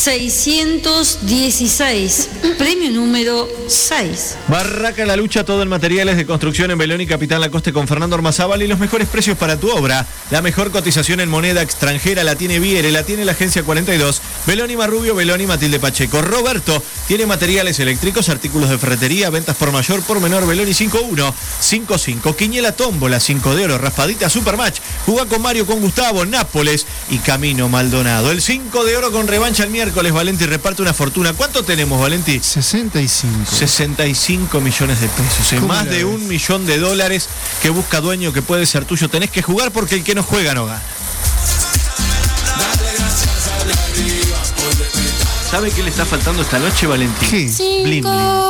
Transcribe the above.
616, premio número 6. Barraca La Lucha, todo en materiales de construcción en Belón y Capitán Lacoste con Fernando Ormazábal y los mejores precios para tu obra. La mejor cotización en moneda extranjera la tiene Viere, la tiene la Agencia 42, Belón y Marrubio, Belón y Matilde Pacheco. Roberto tiene materiales eléctricos, artículos de ferretería, ventas por mayor, por menor, Belón y 5155. Quiniela Tómbola, 5 de oro, raspadita Supermatch. Jugá con Mario, con Gustavo, Nápoles y Camino Maldonado. El 5 de oro con revancha el miércoles. Valenti reparte una fortuna. ¿Cuánto tenemos, Valenti? 65 millones de pesos. En más de $1 millón que busca dueño que puede ser tuyo. Tenés que jugar porque el que no juega no gana. ¿Sabe qué le está faltando esta noche, Valenti? ¿Qué? Bling, bling.